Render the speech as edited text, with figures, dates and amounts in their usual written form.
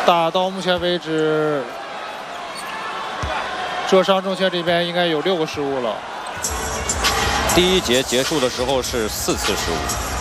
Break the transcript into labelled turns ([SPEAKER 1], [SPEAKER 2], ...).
[SPEAKER 1] 打到目前为止，浙商证券这边应该有6个失误了。
[SPEAKER 2] 第一节结束的时候是4次失误。